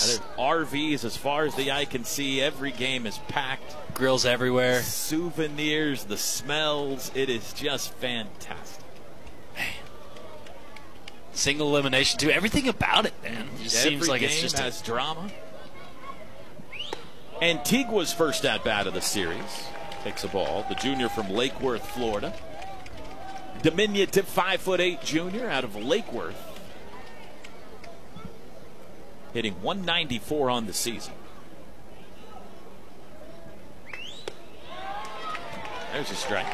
There's RVs as far as the eye can see. Every game is packed. Grills everywhere. Souvenirs, the smells. It is just fantastic. Man. Single elimination, too. Everything about it, man. It just seems like it's just has drama. Antigua's first at-bat of the series. Takes a ball. The junior from Lake Worth, Florida. Diminutive 5'8" junior out of Lake Worth. Hitting 194 on the season. There's a strike.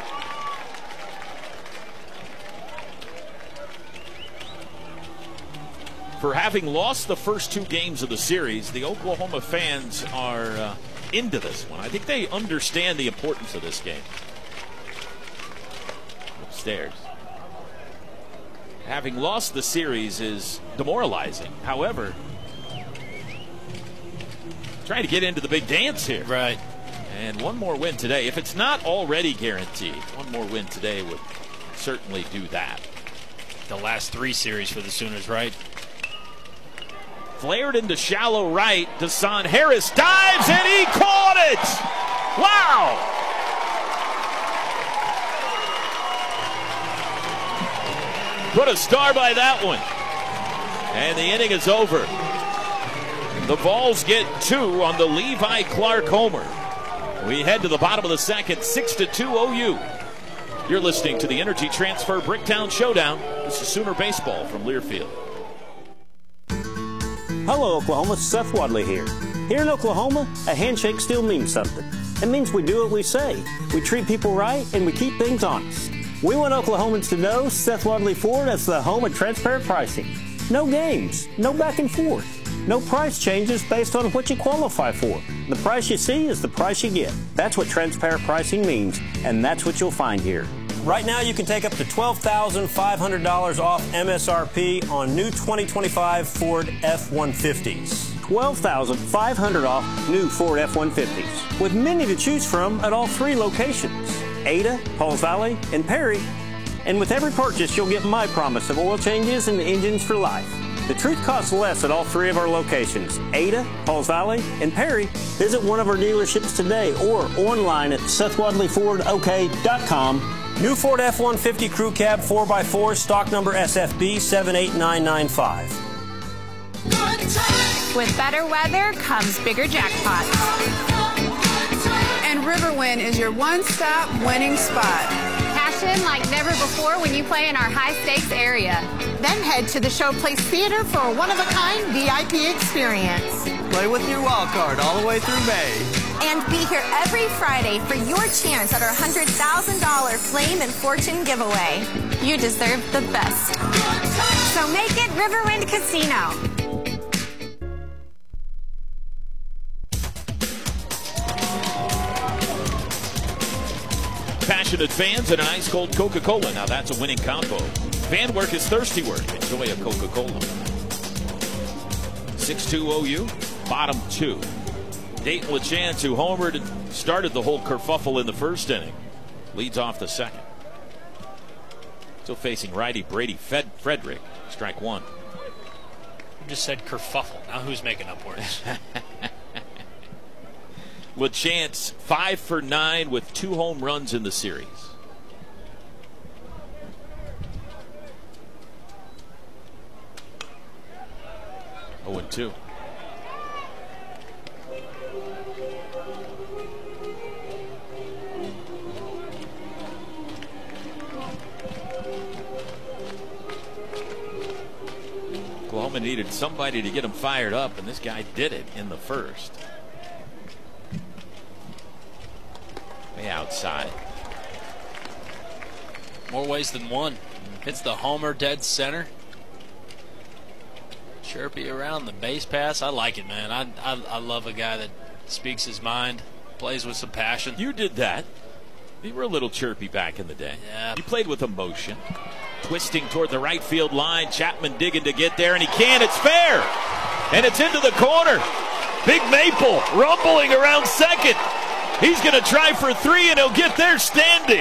For having lost the first two games of the series, the Oklahoma fans are into this one. I think they understand the importance of this game. Upstairs. Having lost the series is demoralizing. However, trying to get into the big dance here. Right. And one more win today, if it's not already guaranteed, one more win today would certainly do that. The last three series for the Sooners, right? Flared into shallow right. Desan Harris dives and he caught it! Wow! Put a star by that one. And the inning is over. The Vols get two on the Levi Clark homer. We head to the bottom of the second, 6-2 OU. You're listening to the Energy Transfer Bricktown Showdown. This is Sooner Baseball from Learfield. Hello, Oklahoma. Seth Wadley here. Here in Oklahoma, a handshake still means something. It means we do what we say. We treat people right, and we keep things honest. We want Oklahomans to know Seth Wadley Ford as the home of transparent pricing. No games, no back and forth. No price changes based on what you qualify for. The price you see is the price you get. That's what transparent pricing means, and that's what you'll find here. Right now, you can take up to $12,500 off MSRP on new 2025 Ford F-150s. $12,500 off new Ford F-150s, with many to choose from at all three locations, Ada, Pauls Valley, and Perry. And with every purchase, you'll get my promise of oil changes and engines for life. The truth costs less at all three of our locations, Ada, Pauls Valley, and Perry. Visit one of our dealerships today or online at SethWadleyFordOK.com. New Ford F-150 Crew Cab 4x4, stock number SFB 78995. With better weather comes bigger jackpots. And Riverwind is your one-stop winning spot. Cash in like never before when you play in our high-stakes area. Then head to the Showplace Theater for a one-of-a-kind VIP experience. Play with your wild card all the way through May. And be here every Friday for your chance at our $100,000 Flame and Fortune giveaway. You deserve the best. So make it Riverwind Casino. Passionate fans and an ice-cold Coca-Cola. Now that's a winning combo. Fan work is thirsty work. Enjoy a Coca-Cola. 6-2 OU, bottom two. Dayton LaChance, who homered and started the whole kerfuffle in the first inning, leads off the second. Still facing righty Brady Frederick. Strike one. You just said kerfuffle. Now who's making up words? LaChance 5 for 9 with 2 home runs in the series. Oh, and 2. Oklahoma needed somebody to get him fired up, and this guy did it in the first. Way outside. More ways than one. Hits the homer dead center. Chirpy around the base pass. I like it, man. I love a guy that speaks his mind, plays with some passion. You did that. You were a little chirpy back in the day. Yeah. You played with emotion. Twisting toward the right field line. Chapman digging to get there, and he can. It's fair. And it's into the corner. Big Maple rumbling around second. He's going to try for 3, and he'll get there standing.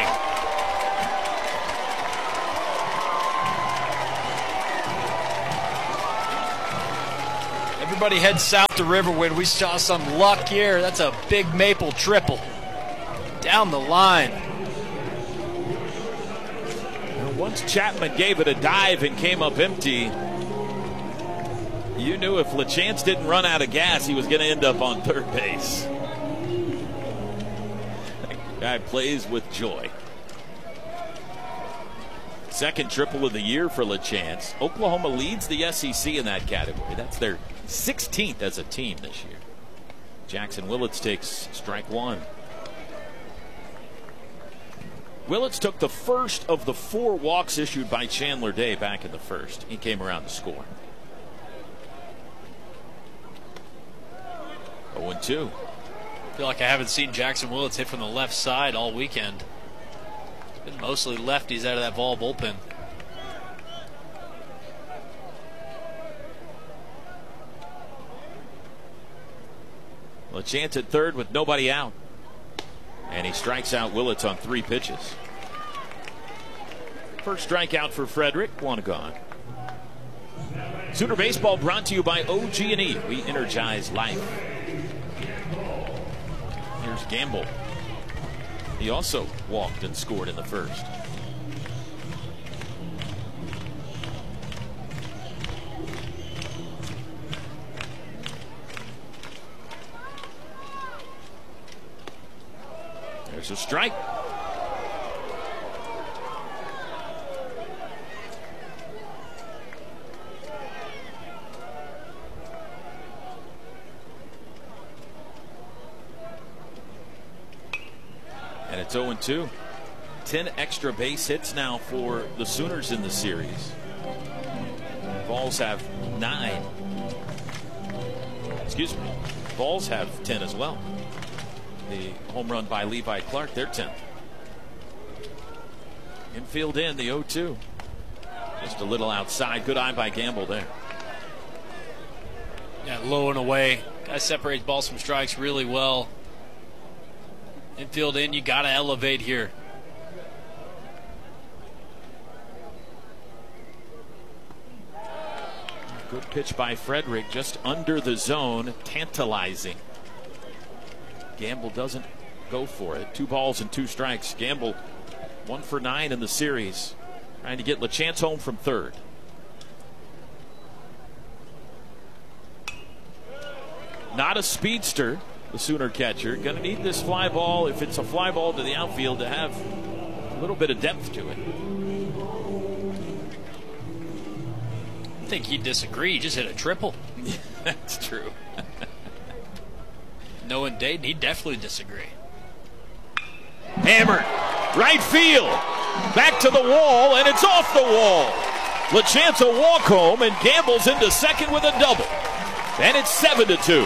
Everybody head south to Riverwind. We saw some luck here. That's a big maple triple. Down the line. Once Chapman gave it a dive and came up empty, you knew if LaChance didn't run out of gas, he was going to end up on third base. That guy plays with joy. Second triple of the year for LaChance. Oklahoma leads the SEC in that category. That's their 16th as a team this year. Jackson Willits takes strike one. Willits took the first of the 4 walks issued by Chandler Day back in the first. He came around to score. 0-2. I feel like I haven't seen Jackson Willits hit from the left side all weekend. It's been mostly lefties out of that Vol bullpen. LaChance at third with nobody out. And he strikes out Willits on 3 pitches. First strikeout for Frederick, one gone. Sooner Baseball brought to you by OG&E. We energize life. Here's Gamble. He also walked and scored in the first. There's a strike. And it's 0-2. 10 extra base hits now for the Sooners in the series. Vols have 9. Excuse me. Vols have 10 as well. The home run by Levi Clark, their 10th. Infield in, the 0-2. Just a little outside. Good eye by Gamble there. Yeah, low and away. Guy separates balls from strikes really well. Infield in, you got to elevate here. Good pitch by Frederick, just under the zone, tantalizing. Gamble doesn't go for it. 2 balls and 2 strikes. Gamble 1 for 9 in the series, trying to get LaChance home from third. Not a speedster, the Sooner catcher. Going to need this fly ball, if it's a fly ball to the outfield, to have a little bit of depth to it. I think he'd disagree. He just hit a triple. That's true. Knowing Dayton, he'd definitely disagree. Hammered. Right field. Back to the wall, and it's off the wall. LaChance a walk home, and Gamble's into second with a double. And it's 7-2.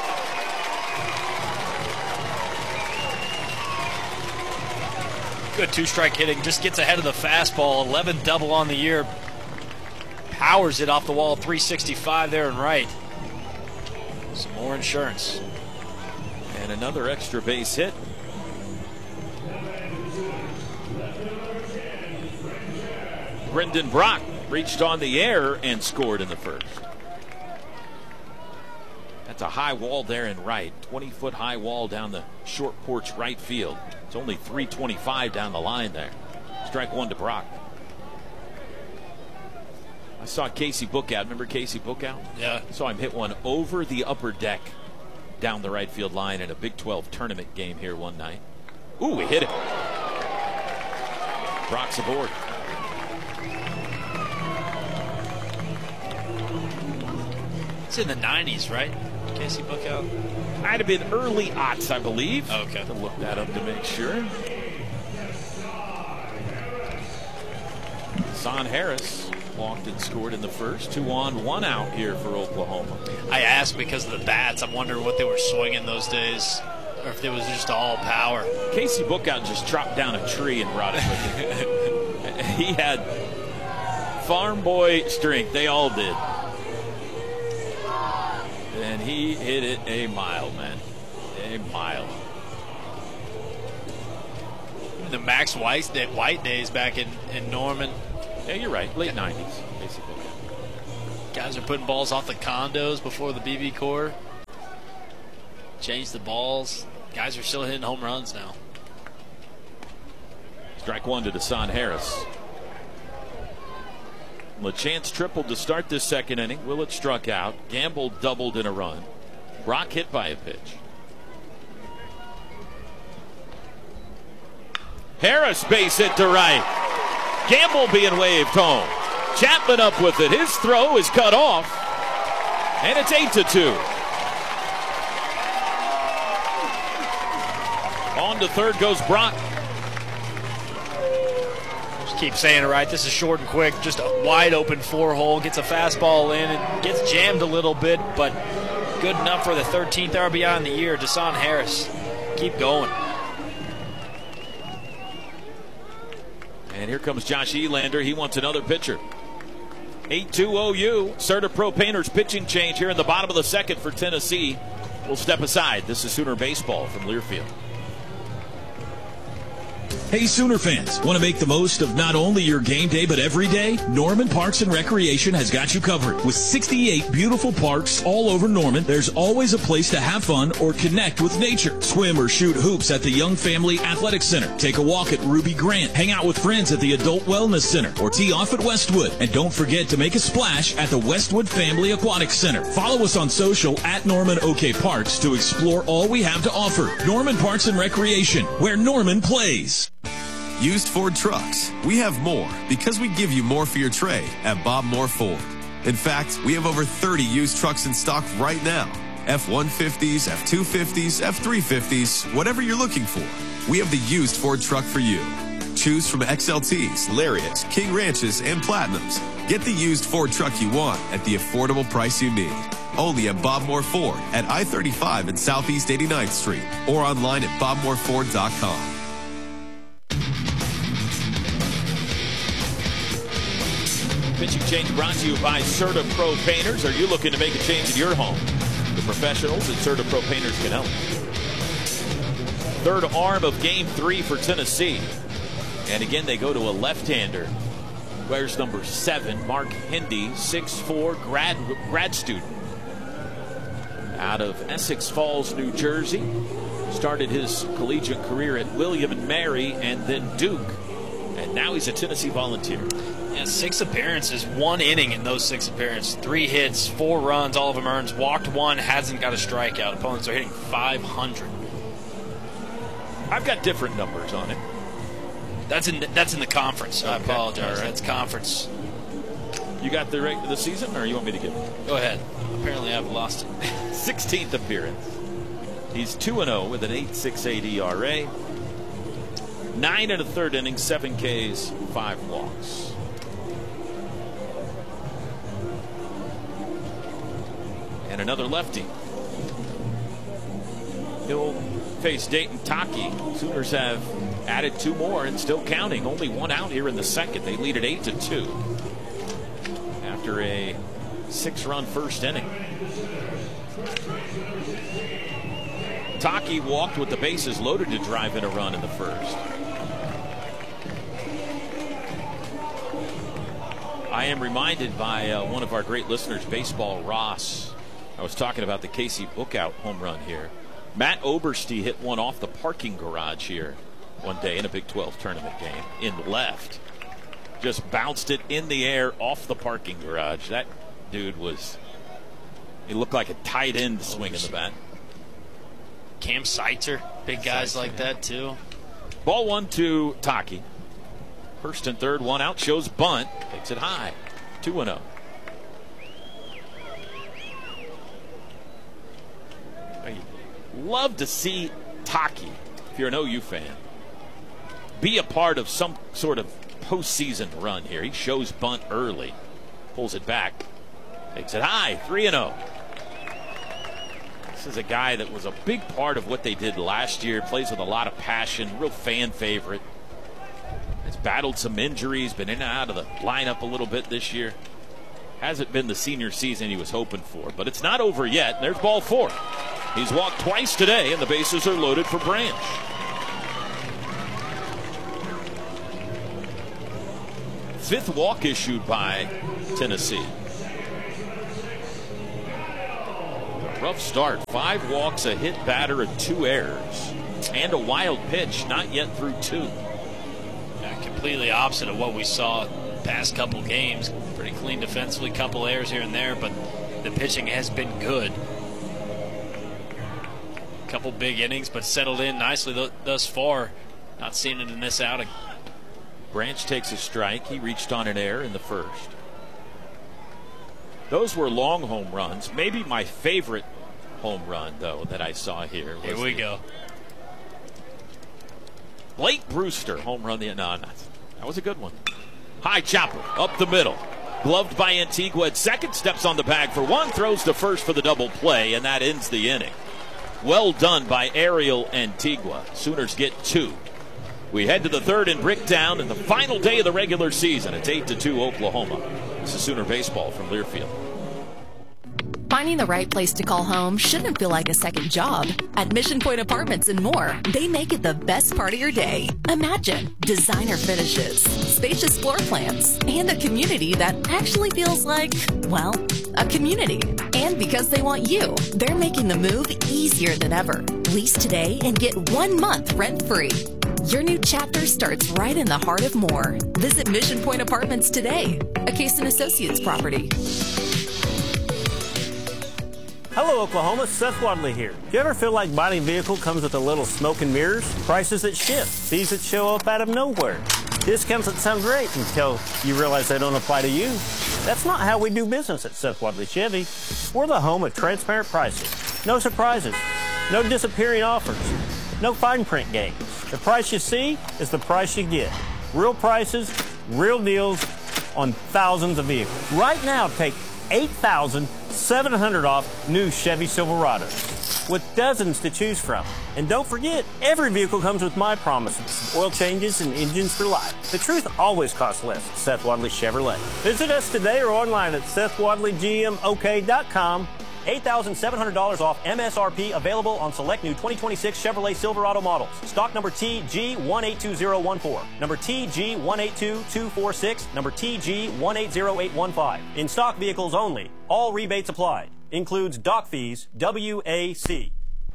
Good 2-strike hitting. Just gets ahead of the fastball. 11th double on the year. Powers it off the wall. 365 there and right. Some more insurance. And another extra base hit. Brendan Brock reached on the air and scored in the first. That's a high wall there in right. 20-foot high wall down the short porch right field. It's only 325 down the line there. Strike one to Brock. I saw Casey Bookout. Remember Casey Bookout? Yeah. Saw him hit one over the upper deck down the right field line in a Big 12 tournament game here one night. Ooh, he hit it. Brock's aboard. It's in the 90s, right? Casey Bookout? Might have been early aughts, I believe. Oh, okay. To look that up to make sure. Son Harris walked and scored in the first. 2 on, 1 out here for Oklahoma. I asked because of the bats. I'm wondering what they were swinging those days, or if it was just all power. Casey Bookout just chopped down a tree and brought it with him. He had farm boy strength. They all did. And he hit it a mile, man. A mile. The Max White days back in Norman. Yeah, you're right. Late 90s, basically. Guys are putting balls off the condos before the BB Corps. Change the balls. Guys are still hitting home runs now. Strike one to Desan Harris. LeChance tripled to start this second inning. Willett struck out. Gamble doubled in a run. Brock hit by a pitch. Harris base hit to right. Gamble being waved home. Chapman up with it. His throw is cut off. And it's 8-2. On to third goes Brock. Just keep saying it right. This is short and quick. Just a wide open 4-hole. Gets a fastball in. It gets jammed a little bit, but good enough for the 13th RBI in the year. Desan Harris. Keep going. And here comes Josh Elander. He wants another pitcher. 8-2 OU. Certapro Painters pitching change here in the bottom of the second for Tennessee. We'll step aside. This is Sooner Baseball from Learfield. Hey Sooner fans, want to make the most of not only your game day but every day? Norman Parks and Recreation has got you covered. With 68 beautiful parks all over Norman, there's always a place to have fun or connect with nature. Swim or shoot hoops at the Young Family Athletic Center. Take a walk at Ruby Grant. Hang out with friends at the Adult Wellness Center or tee off at Westwood. And don't forget to make a splash at the Westwood Family Aquatic Center. Follow us on social at Norman OK Parks to explore all we have to offer. Norman Parks and Recreation, where Norman plays. Used Ford trucks. We have more because we give you more for your trade at Bob Moore Ford. In fact, we have over 30 used trucks in stock right now. F-150s, F-250s, F-350s, whatever you're looking for. We have the used Ford truck for you. Choose from XLTs, Lariats, King Ranches, and Platinums. Get the used Ford truck you want at the affordable price you need. Only at Bob Moore Ford at I-35 and Southeast 89th Street or online at bobmooreford.com. Pitching change brought to you by Certapro Painters. Are you looking to make a change in your home? The professionals at Certapro Painters can help. Third arm of game 3 for Tennessee. And again, they go to a left-hander. Wears number 7, Mark Hindy, 6'4", grad student. Out of Essex Falls, New Jersey. Started his collegiate career at William & Mary and then Duke. And now he's a Tennessee Volunteer. Yeah, 6 appearances, 1 inning in those 6 appearances. 3 hits, 4 runs, all of them earned. Walked 1, hasn't got a strikeout. Opponents are hitting .500. I've got different numbers on it. That's in the conference. Okay. I apologize. Right. That's conference. You got the season, or you want me to give it? Go ahead. Apparently I've lost it. 16th appearance. He's 2-0 with an 8.68 ERA. 9 and a third innings, 7 Ks, 5 walks. And another lefty. He'll face Dayton Taki. Sooners have added 2 more and still counting. Only 1 out here in the second. They lead at 8-2 after a 6-run first inning. Taki walked with the bases loaded to drive in a run in the first. I am reminded by one of our great listeners, Baseball Ross. I was talking about the Casey Bookout home run here. Matt Oberste hit one off the parking garage here one day in a Big 12 tournament game in left. Just bounced it in the air off the parking garage. That dude he looked like a tight end swinging the bat. Cam Seitzer, big guys like that too. Ball 1 to Taki. First and third, 1 out, shows bunt, takes it high. 2-0. Love to see Taki, if you're an OU fan, be a part of some sort of postseason run here. He shows bunt early, pulls it back, takes it high, 3-0. This is a guy that was a big part of what they did last year. Plays with a lot of passion, real fan favorite. Has battled some injuries, been in and out of the lineup a little bit this year. Hasn't been the senior season he was hoping for, but it's not over yet. There's ball 4. He's walked twice today, and the bases are loaded for Branch. Fifth walk issued by Tennessee. rough start. 5 walks, a hit batter, and 2 errors. And a wild pitch, not yet through 2. Yeah, completely opposite of what we saw past couple games. Pretty clean defensively, couple errors here and there, but the pitching has been good. Couple big innings, but settled in nicely thus far. Not seeing it in this outing. Branch takes a strike. He reached on an error in the first. Those were long home runs. Maybe my favorite home run, though, that I saw here. Here we go. Blake Brewster home run. That was a good one. High chopper up the middle. Gloved by Antigua at second. Steps on the bag for 1. Throws to first for the double play, and that ends the inning. Well done by Ariel Antigua. Sooners get 2. We head to the third in Bricktown and the final day of the regular season. It's 8-2 Oklahoma. This is Sooner Baseball from Learfield. Finding the right place to call home shouldn't feel like a second job. At Mission Point Apartments and more, they make it the best part of your day. Imagine designer finishes, spacious floor plans, and a community that actually feels like, well, a community. And because they want you, they're making the move easier than ever. Lease today and get 1 month rent-free. Your new chapter starts right in the heart of Moore. Visit Mission Point Apartments today, a Case & Associates property. Hello, Oklahoma. Seth Wadley here. Do you ever feel like buying a vehicle comes with a little smoke and mirrors? Prices that shift, fees that show up out of nowhere, discounts that sound great until you realize they don't apply to you. That's not how we do business at Seth Wadley Chevy. We're the home of transparent pricing. No surprises. No disappearing offers. No fine print games. The price you see is the price you get. Real prices, real deals on thousands of vehicles. Right now, take $8,700 off new Chevy Silverados with dozens to choose from. And don't forget, every vehicle comes with my promises. Oil changes and engines for life. The truth always costs less at Seth Wadley Chevrolet. Visit us today or online at SethWadleyGMOK.com. $8,700 off MSRP available on select new 2026 Chevrolet Silverado models. Stock number TG182014, number TG182246, number TG180815. In stock vehicles only. All rebates applied. Includes dock fees, WAC.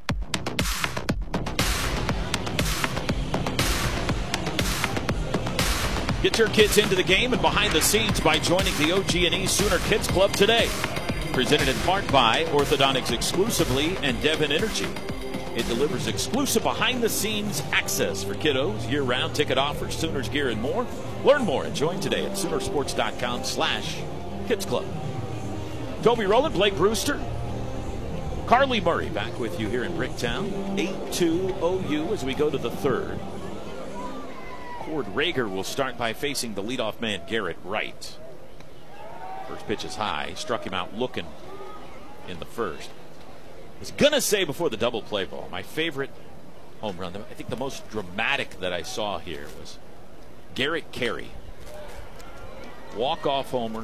Get your kids into the game and behind the scenes by joining the OG&E Sooner Kids Club today. Presented in part by Orthodontics Exclusively and Devon Energy. It delivers exclusive behind-the-scenes access for kiddos, year-round ticket offers, Sooners gear, and more. Learn more and join today at Soonersports.com/Kids Club. Toby Rowland, Blake Brewster, Carly Murray back with you here in Bricktown. 8-2 OU as we go to the third. Cord Rager will start by facing the leadoff man, Garrett Wright. First pitch is high. Struck him out looking in the first. I was going to say before the double play ball, my favorite home run, I think the most dramatic that I saw here was Garrett Carey. Walk-off homer.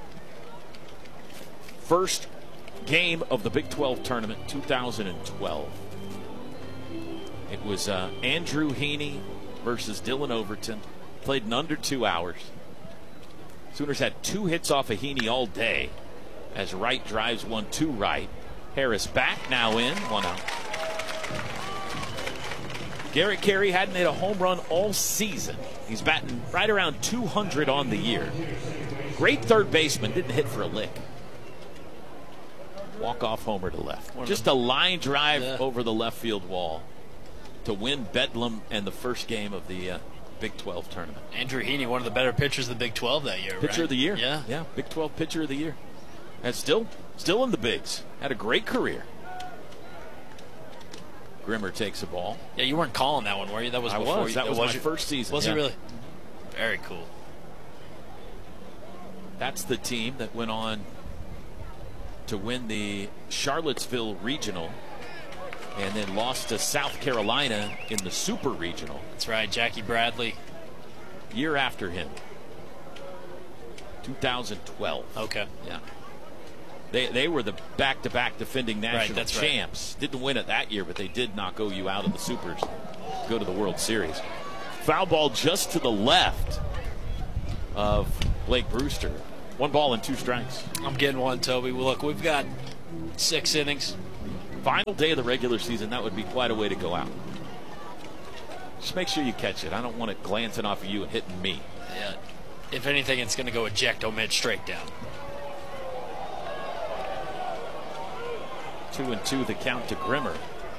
First game of the Big 12 tournament, 2012. It was Andrew Heaney versus Dylan Overton. Played in under 2 hours. Sooners had 2 hits off of Heaney all day as Wright drives 1 to right. Harris back, now in, 1 out. Garrett Carey hadn't hit a home run all season. He's batting right around 200 on the year. Great third baseman, didn't hit for a lick. Walk-off homer to left. Just a line drive over the left field wall to win Bedlam and the first game of the Big 12 tournament. Andrew Heaney, one of the better pitchers of the Big 12 that year, Pitcher of the year. Yeah. Big 12 pitcher of the year. And still in the bigs. Had a great career. Grimmer takes the ball. Yeah, you weren't calling that one, were you? That was before That was my first season. Was it really? Very cool. That's the team that went on to win the Charlottesville Regional and then lost to South Carolina in the Super Regional. That's right, Jackie Bradley. Year after him. 2012. Okay. Yeah. They were the back-to-back defending national champs. Right. Didn't win it that year, but they did knock OU out of the Supers. Go to the World Series. Foul ball just to the left of Blake Brewster. 1 ball and 2 strikes. I'm getting one, Toby. Look, we've got 6 innings. Final day of the regular season, that would be quite a way to go out. Just make sure you catch it. I don't want it glancing off of you and hitting me. Yeah. If anything, it's going to go ejecto mid straight down. 2-2 the count to Grimmer.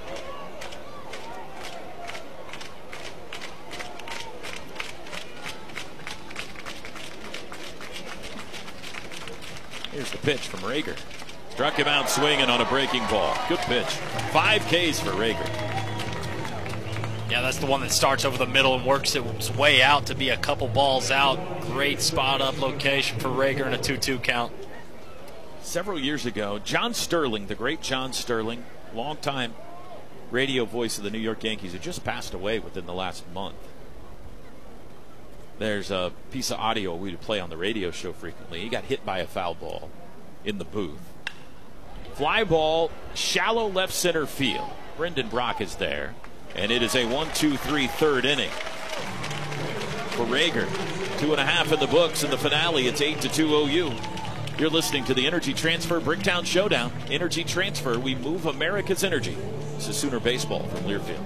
Here's the pitch from Rager. Struck him out swinging on a breaking ball. Good pitch. 5 Ks for Rager. Yeah, that's the one that starts over the middle and works its way out to be a couple balls out. Great spot up location for Rager in a 2-2 count. Several years ago, John Sterling, the great John Sterling, longtime radio voice of the New York Yankees, had just passed away within the last month. There's a piece of audio we would play on the radio show frequently. He got hit by a foul ball in the booth. Fly ball, shallow left center field. Brendan Brock is there, and it is a 1-2-3 third inning for Rager. 2.5 in the books in the finale. It's 8-2 OU. You're listening to the Energy Transfer Bricktown Showdown. Energy Transfer, we move America's energy. This is Sooner Baseball from Learfield.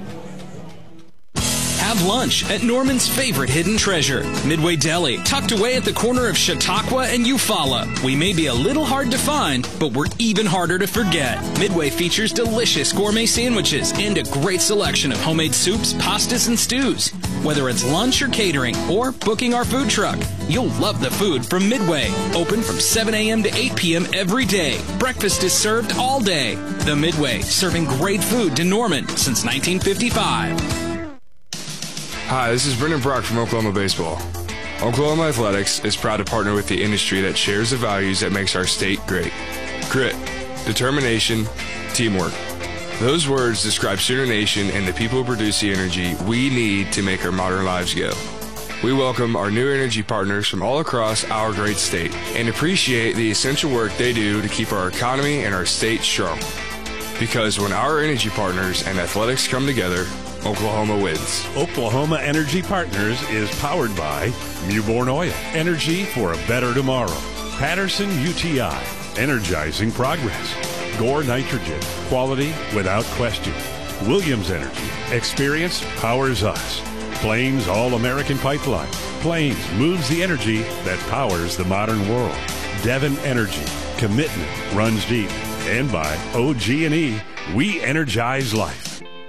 Have lunch at Norman's favorite hidden treasure, Midway Deli, tucked away at the corner of Chautauqua and Eufaula. We may be a little hard to find, but we're even harder to forget. Midway features delicious gourmet sandwiches and a great selection of homemade soups, pastas, and stews. Whether it's lunch or catering or booking our food truck, you'll love the food from Midway. Open from 7 a.m. to 8 p.m. every day. Breakfast is served all day. The Midway, serving great food to Norman since 1955. Hi, this is Brendan Brock from Oklahoma Baseball. Oklahoma Athletics is proud to partner with the industry that shares the values that makes our state great. Grit, determination, teamwork. Those words describe Sooner Nation and the people who produce the energy we need to make our modern lives go. We welcome our new energy partners from all across our great state and appreciate the essential work they do to keep our economy and our state strong. Because when our energy partners and athletics come together, Oklahoma wins. Oklahoma Energy Partners is powered by Mewborn Oil, energy for a better tomorrow. Patterson UTI, energizing progress. Gore Nitrogen, quality without question. Williams Energy, experience powers us. Plains All-American Pipeline. Plains moves the energy that powers the modern world. Devon Energy, commitment runs deep. And by OG&E, we energize life.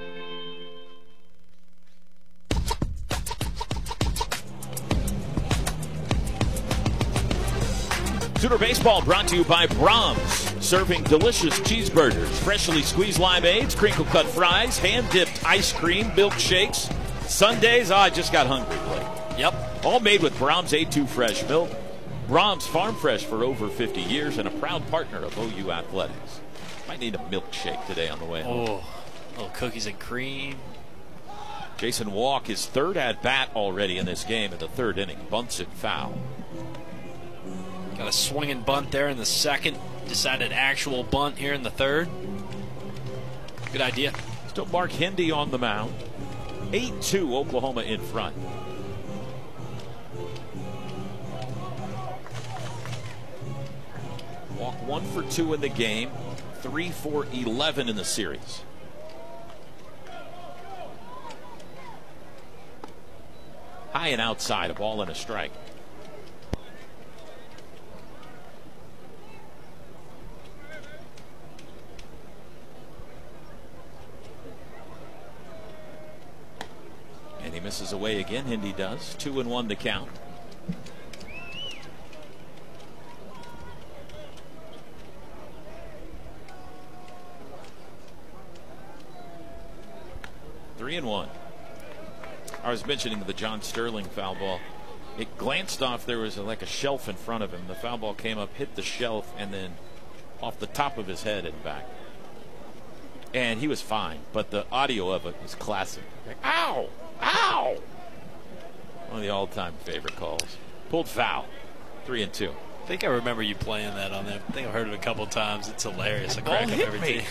Sooner Baseball brought to you by Brahms, serving delicious cheeseburgers, freshly squeezed limeades, crinkle-cut fries, hand-dipped ice cream, milkshakes, sundaes. I just got hungry, Blake. Yep. All made with Brahms A2 fresh milk. Brahms Farm Fresh for over 50 years and a proud partner of OU Athletics. Might need a milkshake today on the way home. Oh, little cookies and cream. Jason Walk, his third at-bat already in this game in the third inning. Bunts it foul. Got a swinging bunt there in the second. Decided actual bunt here in the third. Good idea. Still Mark Hindy on the mound. 8-2 Oklahoma in front. Walk 1 for 2 in the game. 3 for 11 in the series. High and outside, a ball and a strike. And he misses away again. Hindy does. 2-1 the count. Three and one. I was mentioning the John Sterling foul ball. It glanced off. There was like a shelf in front of him. The foul ball came up, hit the shelf, and then off the top of his head and back. And he was fine, but the audio of it was classic. Like, ow! Ow! One of the all-time favorite calls. Pulled foul. 3-2. I think I remember you playing that on there. I think I've heard it a couple of times. It's hilarious. I crack up every day.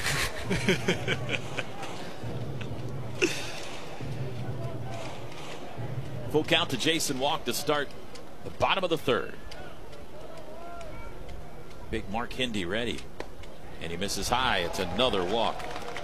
Full count to Jason Walk to start the bottom of the third. Big Mark Hindy ready. And he misses high. It's another walk.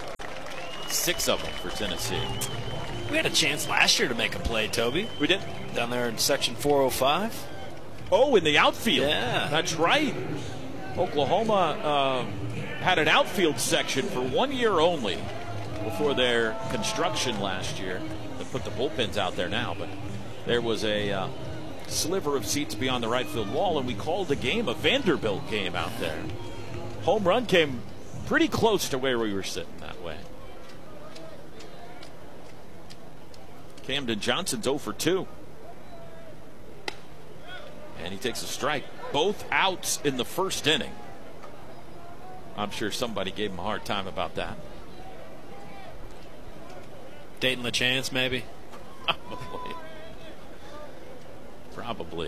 6 of them for Tennessee. We had a chance last year to make a play, Toby. We did. Down there in section 405. Oh, in the outfield. Yeah. That's right. Oklahoma had an outfield section for 1 year only before their construction last year. They put the bullpens out there now, but there was a sliver of seats beyond the right field wall, and we called the game a Vanderbilt game out there. Home run came pretty close to where we were sitting that way. Camden Johnson's 0 for 2. And he takes a strike. Both outs in the first inning. I'm sure somebody gave him a hard time about that. Dayton LeChance, maybe? Probably.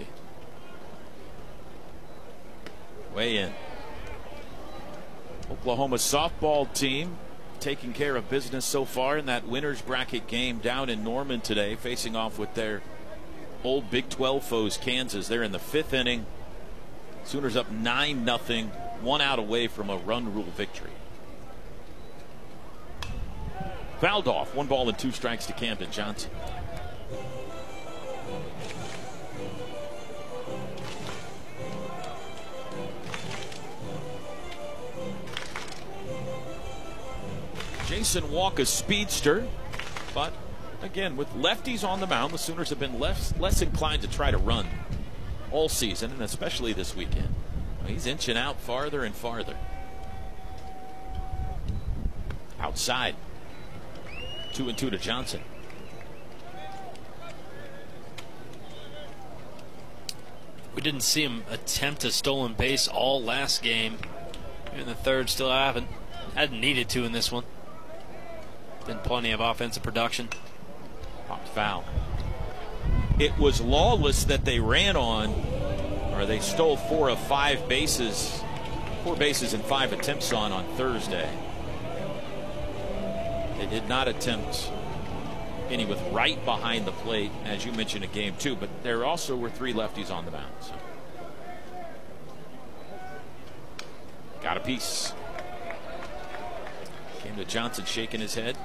Way in. Oklahoma's softball team taking care of business so far in that winner's bracket game down in Norman today, facing off with their old Big 12 foes, Kansas. They're in the 5th inning. Sooners up 9-0, 1 out away from a run rule victory. Fouled off, 1 ball and 2 strikes to Camden Johnson. Jason Walk, a speedster, but again, with lefties on the mound, the Sooners have been less inclined to try to run all season, and especially this weekend. He's inching out farther and farther. Outside. 2-2 to Johnson. We didn't see him attempt a stolen base all last game. In the third, still hadn't needed to in this one. Been plenty of offensive production. Popped foul. It was Lawless that they ran on, or they stole 4 of 5 bases, 4 bases and 5 attempts on Thursday. They did not attempt any with right behind the plate, as you mentioned, in game 2, but there also were 3 lefties on the mound. So. Got a piece. Came to Johnson shaking his head.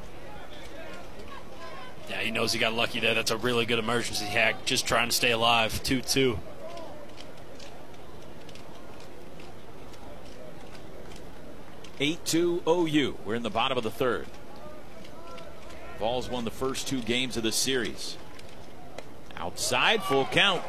Yeah, he knows he got lucky there. That's a really good emergency hack. Just trying to stay alive. 2-2. (8-2) OU. We're in the bottom of the 3rd. Vols won the first 2 games of the series. Outside, full count.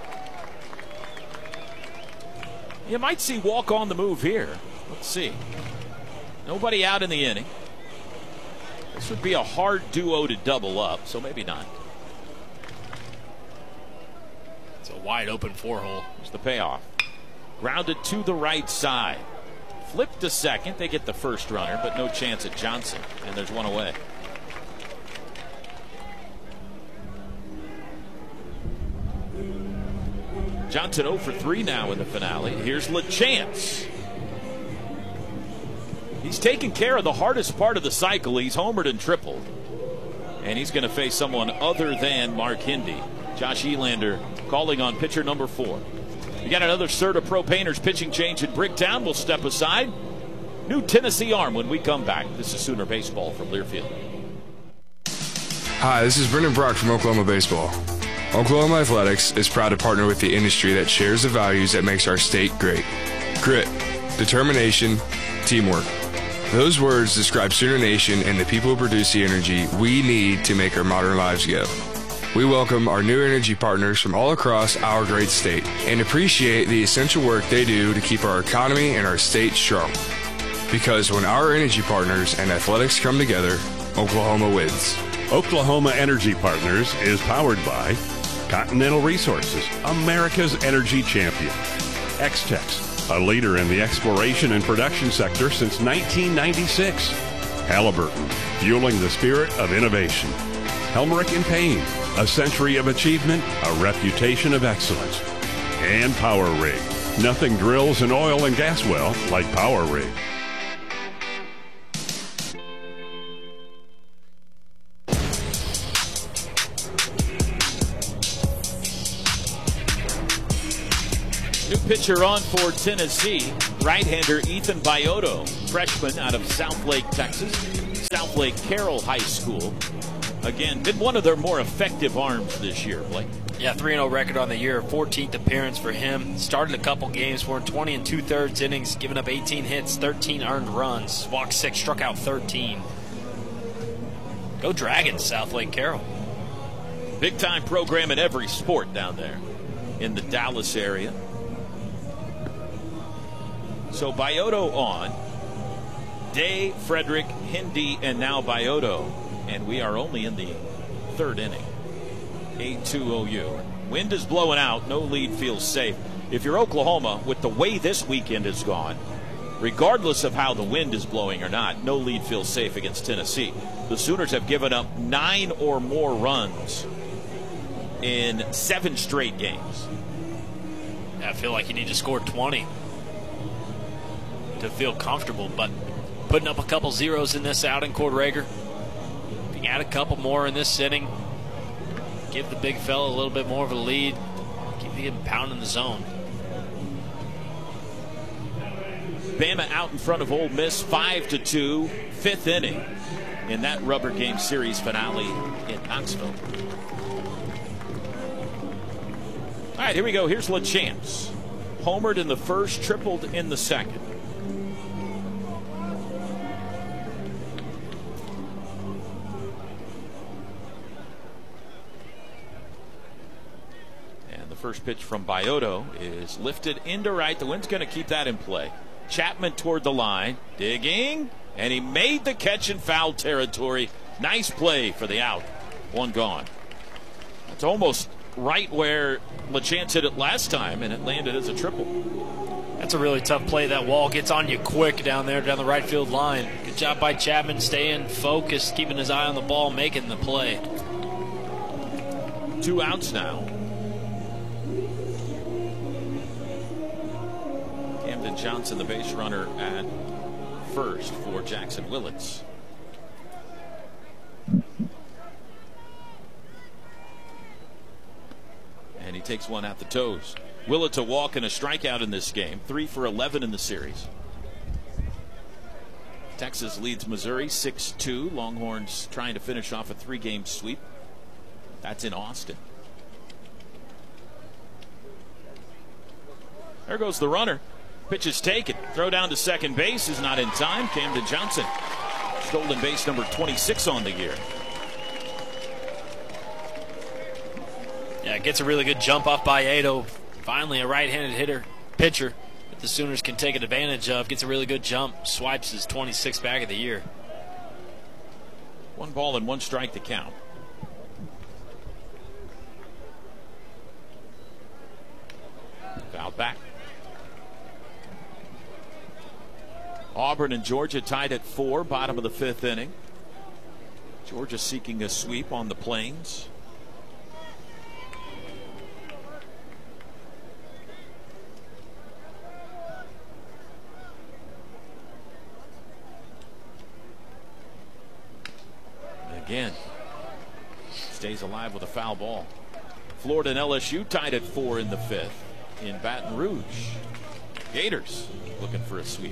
You might see Walk on the move here. Let's see. Nobody out in the inning. This would be a hard duo to double up, so maybe not. It's a wide open 4-hole. Here's the payoff. Grounded to the right side. Flipped to second. They get the first runner, but no chance at Johnson. And there's 1 away. Johnson 0 for 3 now in the finale. Here's LeChance. He's taken care of the hardest part of the cycle. He's homered and tripled. And he's going to face someone other than Mark Hindy. Josh Elander calling on pitcher number 4. We got another Serta Pro Painters pitching change in Bricktown. We'll step aside. New Tennessee arm when we come back. This is Sooner Baseball from Learfield. Hi, this is Brendan Brock from Oklahoma Baseball. Oklahoma Athletics is proud to partner with the industry that shares the values that makes our state great. Grit, determination, teamwork. Those words describe Sooner Nation and the people who produce the energy we need to make our modern lives go. We welcome our new energy partners from all across our great state and appreciate the essential work they do to keep our economy and our state strong. Because when our energy partners and athletics come together, Oklahoma wins. Oklahoma Energy Partners is powered by Continental Resources, America's energy champion. X-Tex, a leader in the exploration and production sector since 1996. Halliburton, fueling the spirit of innovation. Helmerich & Payne, a century of achievement, a reputation of excellence. And Power Rig. Nothing drills an oil and gas well like Power Rig. New pitcher on for Tennessee, right-hander Ethan Bioto, freshman out of Southlake, Texas. Southlake Carroll High School. Again, been one of their more effective arms this year, Blake. Yeah, 3-0 record on the year, 14th appearance for him. Started a couple games for him, 20 and 2/3 innings, giving up 18 hits, 13 earned runs, walked 6, struck out 13. Go Dragons, Southlake Carroll. Big-time program in every sport down there in the Dallas area. So Bioto on. Day, Frederick, Hindi, and now Bioto. And we are only in the third inning. 8-2 OU. Wind is blowing out. No lead feels safe. If you're Oklahoma, with the way this weekend has gone, regardless of how the wind is blowing or not, no lead feels safe against Tennessee. The Sooners have given up 9 or more runs in 7 straight games. I feel like you need to score 20 to feel comfortable, but putting up a couple zeros in this outing, Cord Rager. If you add a couple more in this inning, give the big fella a little bit more of a lead, keep him pounding the zone. Bama out in front of Ole Miss 5-2, 5th inning in that rubber game series finale in Knoxville. All right, here we go. Here's LaChance. Homered in the first, tripled in the second. And the first pitch from Bioto is lifted into right. The wind's going to keep that in play. Chapman toward the line, digging, and he made the catch in foul territory. Nice play for the out. One gone. It's almost right where LaChance hit it last time, and it landed as a triple. That's a really tough play. That wall gets on you quick down there, down the right field line. Good job by Chapman, staying focused, keeping his eye on the ball, making the play. 2 outs now. Camden Johnson, the base runner at first for Jackson Willits. And he takes one at the toes. Willits a walk and a strikeout in this game. 3 for 11 in the series. Texas leads Missouri 6-2. Longhorns trying to finish off a 3-game sweep. That's in Austin. There goes the runner. Pitch is taken. Throw down to second base is not in time. Camden Johnson. Stolen base number 26 on the year. Yeah, gets a really good jump off by Ado. Finally, a right-handed pitcher that the Sooners can take advantage of. Gets a really good jump. Swipes his 26th bag of the year. 1 ball and 1 strike to count. Foul back. Auburn and Georgia tied at 4, bottom of the 5th inning. Georgia seeking a sweep on the Plains. Again, stays alive with a foul ball. Florida and LSU tied at 4 in the 5th in Baton Rouge. Gators looking for a sweep.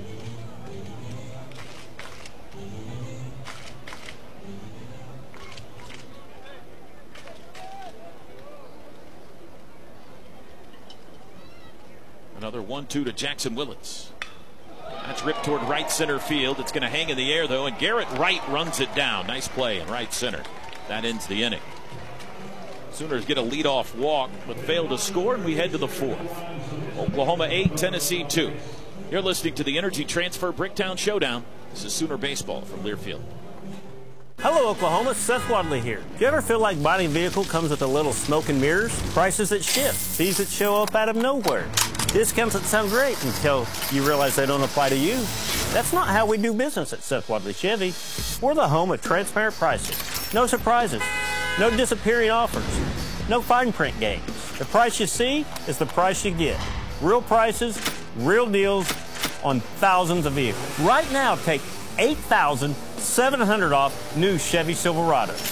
Another 1-2 to Jackson Willits. That's ripped toward right center field. It's going to hang in the air, though, and Garrett Wright runs it down. Nice play in right center. That ends the inning. Sooners get a leadoff walk, but fail to score, and we head to the 4th. Oklahoma 8, Tennessee 2. You're listening to the Energy Transfer Bricktown Showdown. This is Sooner Baseball from Learfield. Hello, Oklahoma. Seth Wadley here. Do you ever feel like buying a vehicle comes with a little smoke and mirrors? Prices that shift, fees that show up out of nowhere, discounts that sound great until you realize they don't apply to you? That's not how we do business at Seth Wadley Chevy. We're the home of transparent pricing. No surprises. No disappearing offers. No fine print games. The price you see is the price you get. Real prices, real deals on thousands of vehicles. Right now, take $8,700 off new Chevy Silverado.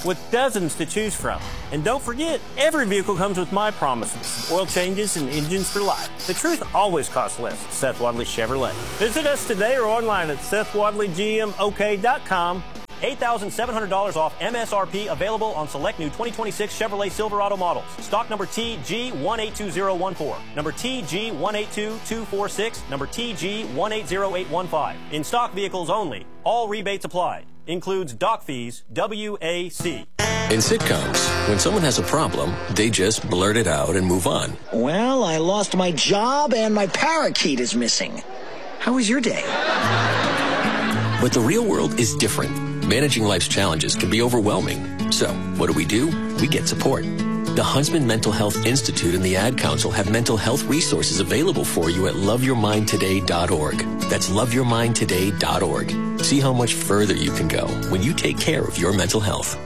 with dozens to choose from. And don't forget, every vehicle comes with my promises. Oil changes and engines for life. The truth always costs less at Seth Wadley Chevrolet. Visit us today or online at SethWadleyGMOK.com. $8,700 off MSRP available on select new 2026 Chevrolet Silverado models. Stock number TG182014, number TG182246, number TG180815. In stock vehicles only. All rebates applied. Includes dock fees, WAC. In sitcoms, when someone has a problem, they just blurt it out and move on. Well, I lost my job and my parakeet is missing. How was your day? But the real world is different. Managing life's challenges can be overwhelming. So, what do? We get support. The Huntsman Mental Health Institute and the Ad Council have mental health resources available for you at loveyourmindtoday.org. That's loveyourmindtoday.org. See how much further you can go when you take care of your mental health.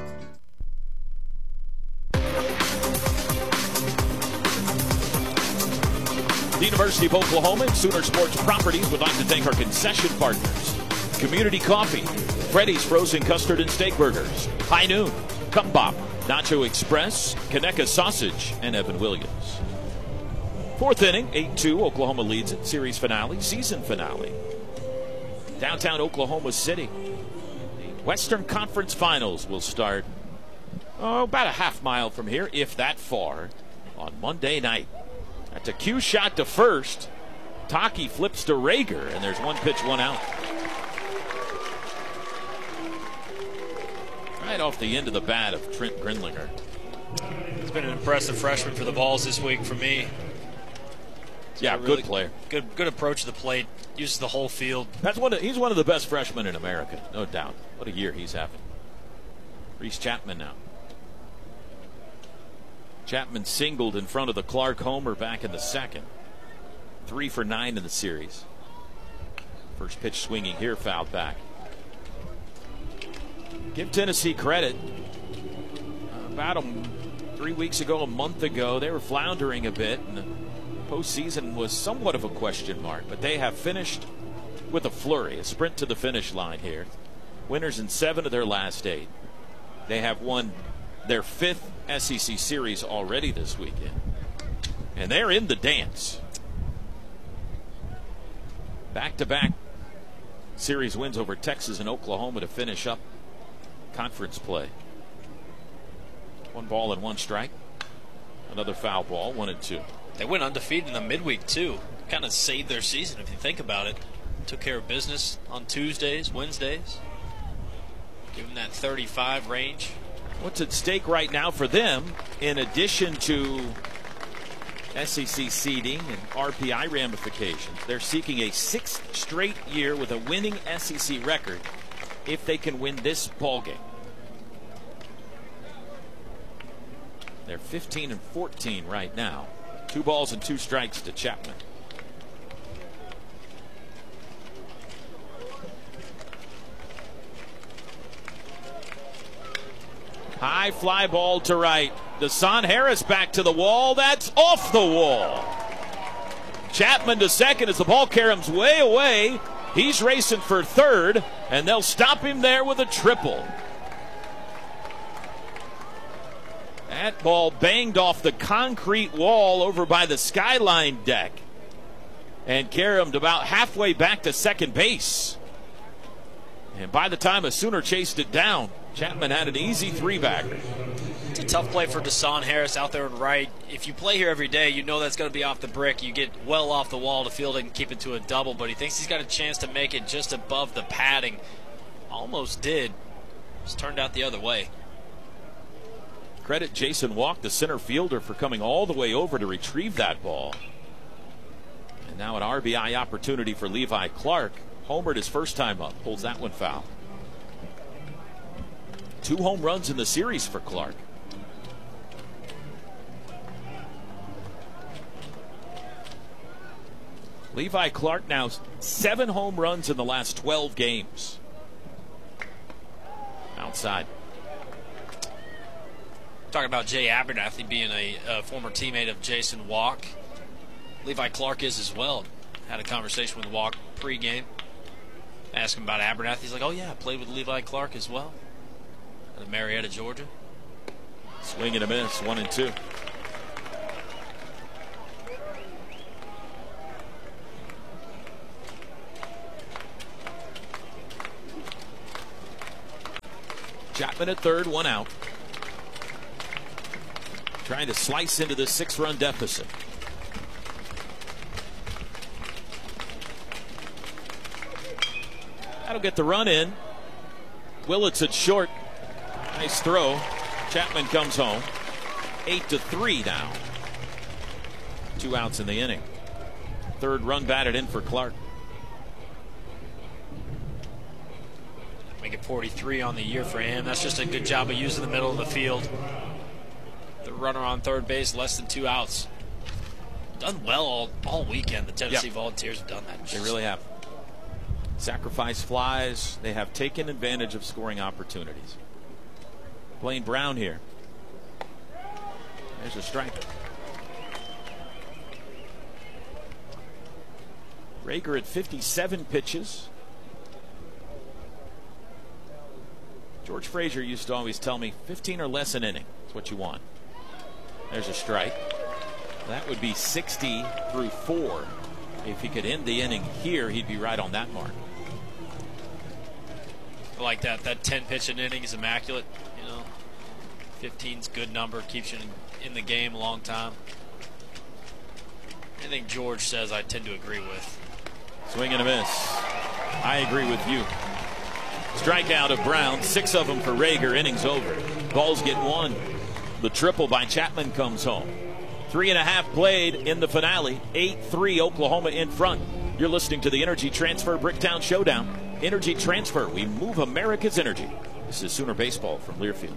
The University of Oklahoma and Sooner Sports Properties would like to thank our concession partners. Community Coffee, Freddy's Frozen Custard and Steak Burgers, High Noon, Cup Bop, Nacho Express, Conecuh Sausage, and Evan Williams. Fourth inning, 8-2. Oklahoma leads at series finale, season finale. Downtown Oklahoma City. The Western Conference Finals will start about a half mile from here, if that far, on Monday night. That's a cue shot to first. Taki flips to Rager, and there's one pitch, one out. Right off the end of the bat of Trent Grinlinger. He's been an impressive freshman for the Vols this week for me. Yeah, good player. Good approach to the plate. Uses the whole field. He's one of the best freshmen in America, no doubt. What a year he's having. Reese Chapman now. Chapman singled in front of the Clark homer back in the second. 3 for 9 in the series. First pitch swinging here, fouled back. Give Tennessee credit. About 3 weeks ago, a month ago, they were floundering a bit, and the postseason was somewhat of a question mark. But they have finished with a flurry, a sprint to the finish line here. Winners in 7 of their last 8. They have won their 5th SEC series already this weekend, and they're in the dance. Back-to-back series wins over Texas and Oklahoma to finish up conference play. 1 ball and 1 strike. Another foul ball, 1-2. They went undefeated in the midweek too. Kind of saved their season if you think about it. Took care of business on Tuesdays, Wednesdays. Give them that 35 range. What's at stake right now for them, in addition to SEC seeding and RPI ramifications? They're seeking a 6th straight year with a winning SEC record if they can win this ball game. They're 15-14 right now. 2 balls and 2 strikes to Chapman. High fly ball to right. Dasan Harris back to the wall. That's off the wall. Chapman to second as the ball caroms way away. He's racing for third, and they'll stop him there with a triple. That ball banged off the concrete wall over by the skyline deck and caromed about halfway back to second base. And by the time a Sooner chased it down, Chapman had an easy 3-bagger. It's a tough play for Dasan Harris out there in right. If you play here every day, you know that's going to be off the brick. You get well off the wall to field it and keep it to a double, but he thinks he's got a chance to make it just above the padding. Almost did. Just turned out the other way. Credit Jason Walk, the center fielder, for coming all the way over to retrieve that ball. And now an RBI opportunity for Levi Clark. Homered his first time up, pulls that one foul. 2 home runs in the series for Clark. Levi Clark now 7 home runs in the last 12 games. Outside. Talking about Jay Abernathy being a former teammate of Jason Walk. Levi Clark is as well. Had a conversation with Walk pregame. Asked him about Abernathy. He's like, oh yeah, I played with Levi Clark as well. Marietta, Georgia. Swing and a miss, 1-2. Chapman at third, 1 out. Trying to slice into the 6-run deficit. That'll get the run in. Willits at short. Nice throw. Chapman comes home. 8-3 now. 2 outs in the inning. Third run batted in for Clark. Make it 43 on the year for him. That's just a good job of using the middle of the field. The runner on third base, less than 2 outs. Done well all weekend. The Tennessee Volunteers have done that. They really have. Sacrifice flies. They have taken advantage of scoring opportunities. Blaine Brown here. There's a strike. Rager at 57 pitches. George Frazier used to always tell me 15 or less an inning. That's what you want. There's a strike. That would be 60 through 4. If he could end the inning here, he'd be right on that mark. I like that. That 10 pitch an inning is immaculate. 15's good number, keeps you in the game a long time. Anything George says, I tend to agree with. Swing and a miss. I agree with you. Strikeout of Brown, 6 of them for Rager. Innings over. Balls get 1. The triple by Chapman comes home. 3.5 played in the finale. 8-3 Oklahoma in front. You're listening to the Energy Transfer Bricktown Showdown. Energy Transfer, we move America's energy. This is Sooner Baseball from Learfield.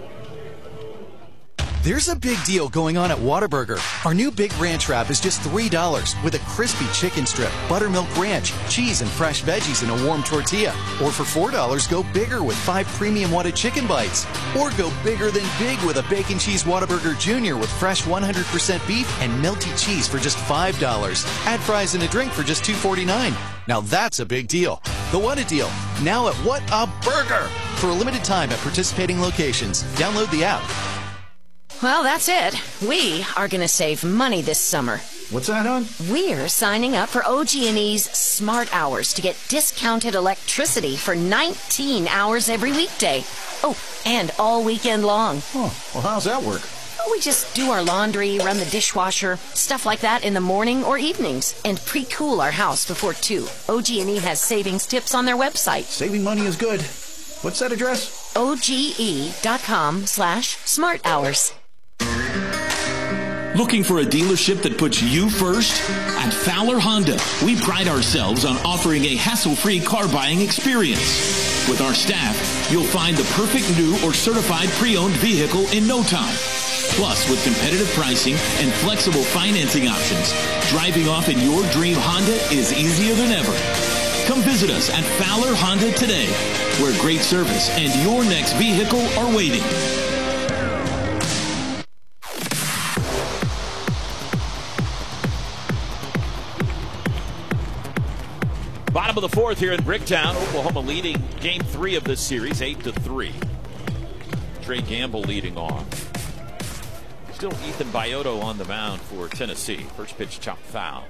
There's a big deal going on at Whataburger. Our new Big Ranch wrap is just $3 with a crispy chicken strip, buttermilk ranch, cheese, and fresh veggies in a warm tortilla. Or for $4, go bigger with 5 premium Whata chicken bites. Or go bigger than big with a Bacon Cheese Whataburger Jr. with fresh 100% beef and melty cheese for just $5. Add fries and a drink for just $2.49. Now that's a big deal. The Whata deal, now at What a Burger! For a limited time at participating locations. Download the app. Well, that's it. We are going to save money this summer. What's that, hon? We're signing up for OG&E's Smart Hours to get discounted electricity for 19 hours every weekday. Oh, and all weekend long. Oh, well, how's that work? Well, we just do our laundry, run the dishwasher, stuff like that in the morning or evenings, and pre-cool our house before 2. OG&E has savings tips on their website. Saving money is good. What's that address? OGE.com/smarthours. Looking for a dealership that puts you first? At Fowler Honda, we pride ourselves on offering a hassle-free car buying experience. With our staff, you'll find the perfect new or certified pre-owned vehicle in no time. Plus, with competitive pricing and flexible financing options, driving off in your dream Honda is easier than ever. Come visit us at Fowler Honda today, where great service and your next vehicle are waiting. Bottom of the 4th here in Bricktown. Oklahoma leading game 3 of this series, 8-3. Trey Gamble leading off. Still Ethan Bioto on the mound for Tennessee. First pitch chopped foul.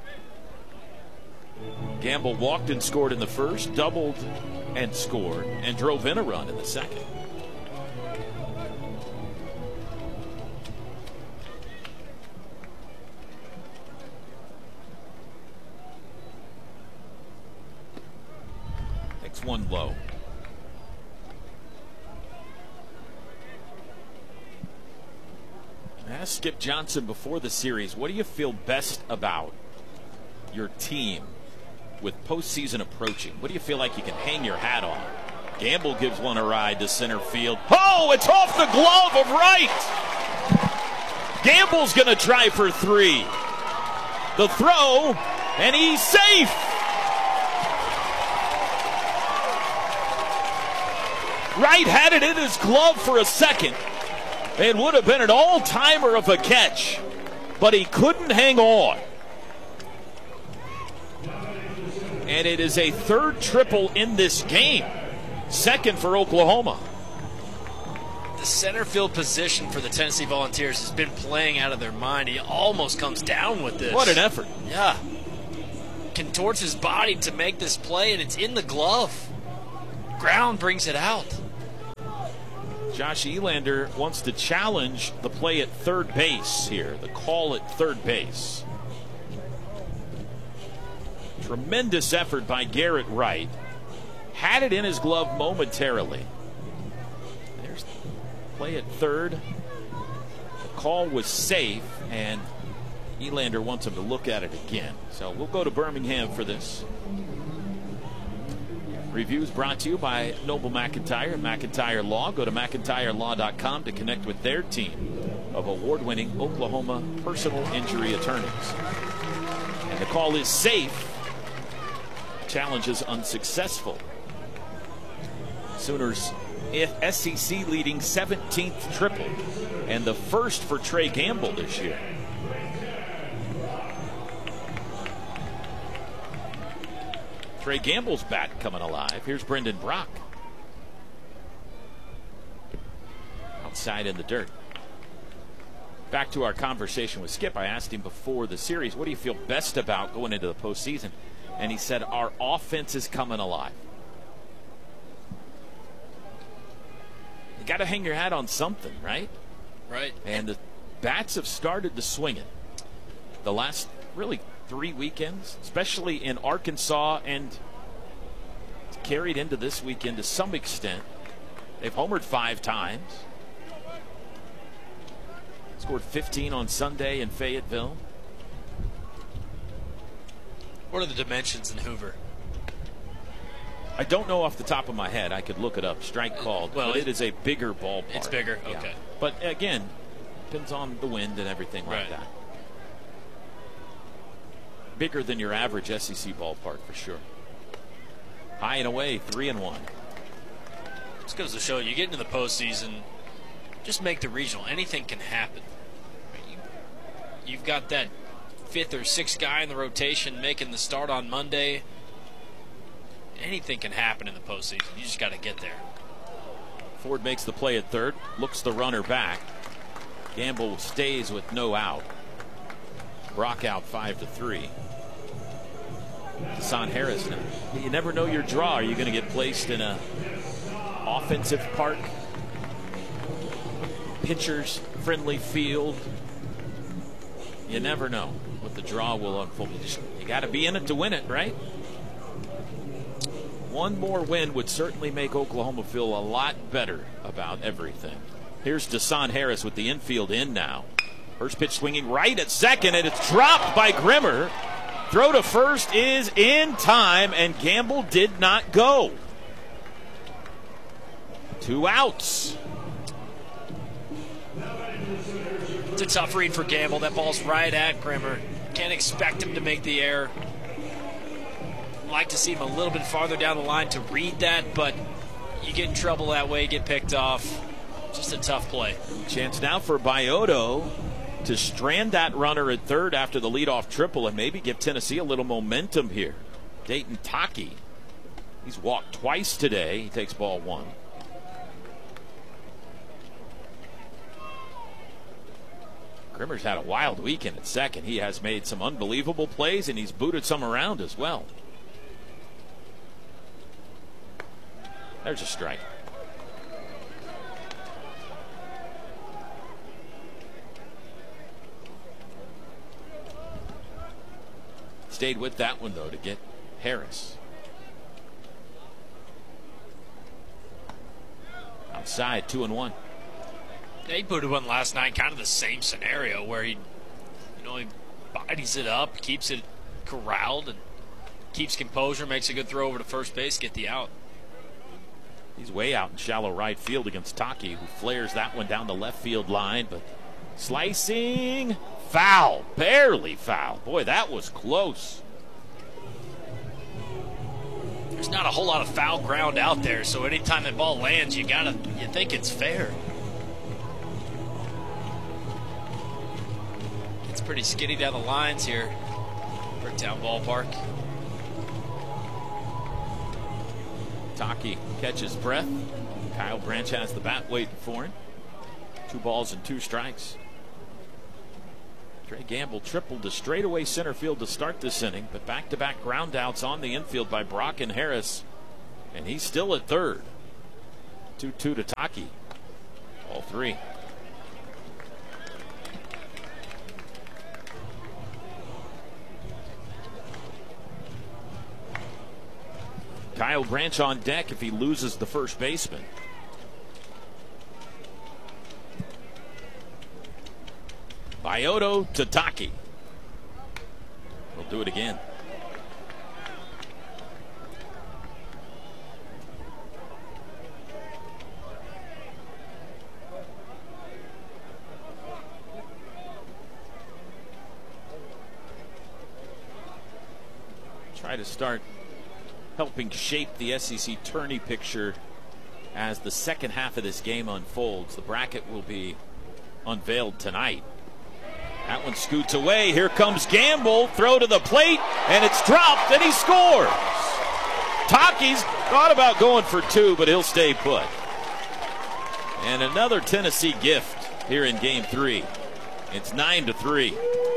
Gamble walked and scored in the first, doubled and scored, and drove in a run in the second. One low. I asked Skip Johnson before the series, what do you feel best about your team with postseason approaching? What do you feel like you can hang your hat on? Gamble gives one a ride to center field. Oh, it's off the glove of Wright. Gamble's going to try for 3. The throw, and he's safe. Wright had it in his glove for a second. It would have been an all-timer of a catch, but he couldn't hang on. And it is a 3rd triple in this game. 2nd for Oklahoma. The center field position for the Tennessee Volunteers has been playing out of their mind. He almost comes down with this. What an effort. Yeah. Contorts his body to make this play, and it's in the glove. Ground brings it out. Josh Elander wants to challenge the play at third base here, the call at third base. Tremendous effort by Garrett Wright. Had it in his glove momentarily. There's the play at third. The call was safe, and Elander wants him to look at it again. So we'll go to Birmingham for this. Reviews brought to you by Noble McIntyre, McIntyre Law. Go to McIntyreLaw.com to connect with their team of award-winning Oklahoma personal injury attorneys. And the call is safe. Challenge is unsuccessful. Sooners SEC leading 17th triple and the first for Trey Gamble this year. Trey Gamble's bat coming alive. Here's Brendan Brock. Outside in the dirt. Back to our conversation with Skip. I asked him before the series, what do you feel best about going into the postseason? And he said, our offense is coming alive. You got to hang your hat on something, right? Right. And the bats have started to swing it. The last really 3 weekends, especially in Arkansas, and carried into this weekend to some extent. They've homered 5 times. Scored 15 on Sunday in Fayetteville. What are the dimensions in Hoover? I don't know off the top of my head. I could look it up. Strike called. Well, but it is a bigger ballpark. It's bigger? Yeah. Okay. But again, depends on the wind and everything like that. Bigger than your average SEC ballpark for sure. High and away, 3-1. This goes to show you get into the postseason, just make the regional. Anything can happen. You've got that 5th or 6th guy in the rotation making the start on Monday. Anything can happen in the postseason. You just got to get there. Ford makes the play at third, looks the runner back. Gamble stays with no out. Brock out 5-3. Dasan Harris now. You never know your draw. Are you going to get placed in a offensive park? Pitchers friendly field? You never know what the draw will unfold. You got to be in it to win it, right? One more win would certainly make Oklahoma feel a lot better about everything. Here's Dasan Harris with the infield in now. First pitch swinging right at second, and it's dropped by Grimmer. Throw to first is in time, and Gamble did not go. 2 outs. It's a tough read for Gamble. That ball's right at Grimmer. Can't expect him to make the error. Like to see him a little bit farther down the line to read that, but you get in trouble that way, get picked off. Just a tough play. Chance now for Bioto to strand that runner at third after the leadoff triple and maybe give Tennessee a little momentum here. Dayton Taki, he's walked twice today. He takes ball 1. Grimmer's had a wild weekend at second. He has made some unbelievable plays, and he's booted some around as well. There's a strike. Stayed with that one, though, to get Harris. Outside, 2-1. Yeah, he booted one last night, kind of the same scenario where he bodies it up, keeps it corralled, and keeps composure, makes a good throw over to first base, get the out. He's way out in shallow right field against Taki, who flares that one down the left field line, but slicing, foul, barely foul. Boy, that was close. There's not a whole lot of foul ground out there, so anytime that ball lands, you think it's fair. It's pretty skiddy down the lines here, Bricktown Ballpark. Taki catches breath. Kyle Branch has the bat waiting for him. 2 balls and 2 strikes. Trey Gamble tripled to straightaway center field to start this inning, but back-to-back ground outs on the infield by Brock and Harris, and he's still at third. 2-2 to Taki. All 3. Kyle Branch on deck if he loses the first baseman. Bioto to Taki. We'll do it again. Try to start helping shape the SEC tourney picture as the second half of this game unfolds. The bracket will be unveiled tonight. That one scoots away. Here comes Gamble. Throw to the plate, and it's dropped, and he scores. Taki's thought about going for 2, but he'll stay put. And another Tennessee gift here in Game 3. It's 9-3.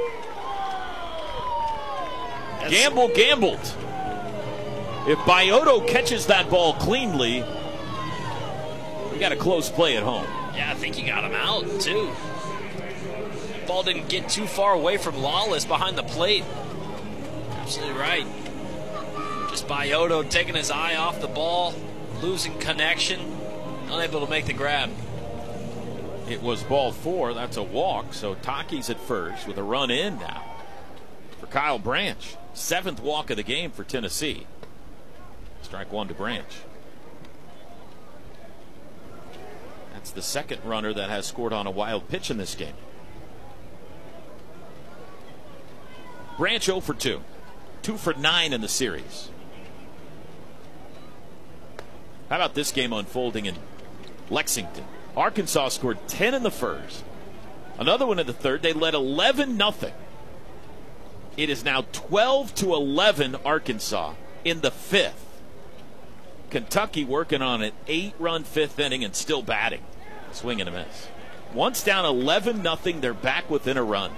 Gamble gambled. If Bioto catches that ball cleanly, we got a close play at home. Yeah, I think he got him out, too. The ball didn't get too far away from Lawless behind the plate. Absolutely right. Just Bioto taking his eye off the ball, losing connection, unable to make the grab. It was ball 4. That's a walk. So Taki's at first with a run in now for Kyle Branch. 7th walk of the game for Tennessee. Strike 1 to Branch. That's the second runner that has scored on a wild pitch in this game. Branch 0 for 2. 2 for 9 in the series. How about this game unfolding in Lexington? Arkansas scored 10 in the first. Another one in the third. They led 11-0. It is now 12-11 Arkansas in the 5th. Kentucky working on an 8-run 5th inning and still batting. Swing and a miss. Once down 11-0, they're back within a run.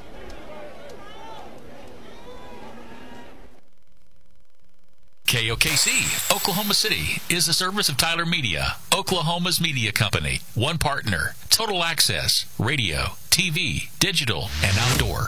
KOKC, Oklahoma City, is a service of Tyler Media, Oklahoma's media company. One partner, total access, radio, TV, digital, and outdoor.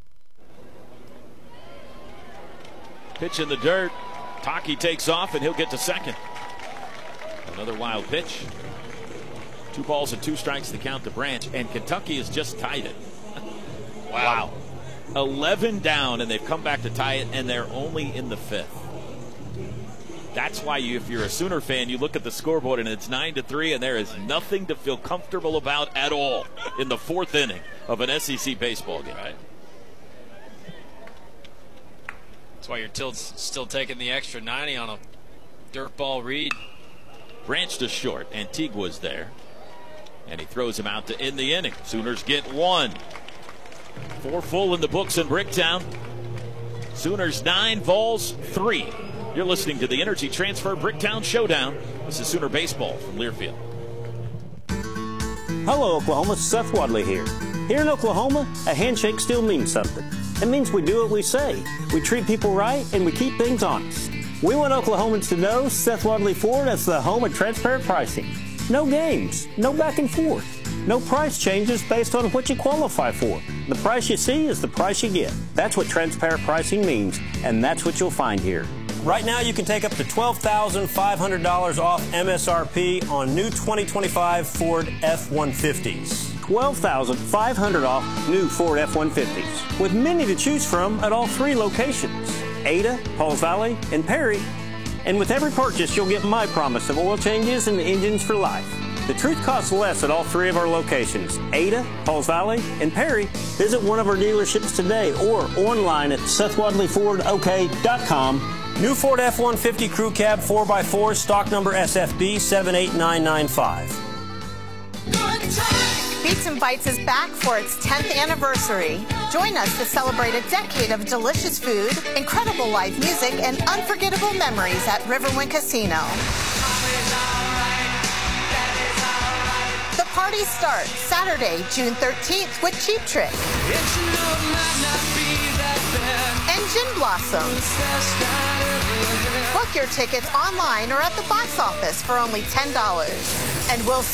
Pitch in the dirt. Taki takes off, and he'll get to second. Another wild pitch. 2 balls and 2 strikes to count to Branch, and Kentucky has just tied it. Wow. 11 down, and they've come back to tie it, and they're only in the 5th. That's why if you're a Sooner fan, you look at the scoreboard, and it's 9-3, and there is nothing to feel comfortable about at all in the 4th inning of an SEC baseball game. Right. That's why you're still taking the extra 90 on a dirt ball read. Branch to short. Antigua's there. And he throws him out to end the inning. Sooners get 1. 4 full in the books in Bricktown. Sooners 9, Vols 3. You're listening to the Energy Transfer Bricktown Showdown. This is Sooner Baseball from Learfield. Hello, Oklahoma. Seth Wadley here. Here in Oklahoma, a handshake still means something. It means we do what we say. We treat people right, and we keep things honest. We want Oklahomans to know Seth Wadley Ford as the home of transparent pricing. No games, no back and forth. No price changes based on what you qualify for. The price you see is the price you get. That's what transparent pricing means, and that's what you'll find here. Right now, you can take up to $12,500 off MSRP on new 2025 Ford F-150s. $12,500 off new Ford F-150s, with many to choose from at all 3 locations, Ada, Pauls Valley, and Perry. And with every purchase, you'll get my promise of oil changes and engines for life. The truth costs less at all 3 of our locations, Ada, Pauls Valley, and Perry. Visit one of our dealerships today or online at SethWadleyFordOK.com. New Ford F-150 Crew Cab 4x4, stock number SFB 78995. Beats and Bites is back for its 10th anniversary. Join us to celebrate a decade of delicious food, incredible live music, and unforgettable memories at Riverwind Casino. The party starts Saturday, June 13th with Cheap Trick and Gin Blossoms. Book your tickets online or at the box office for only $10. And we'll see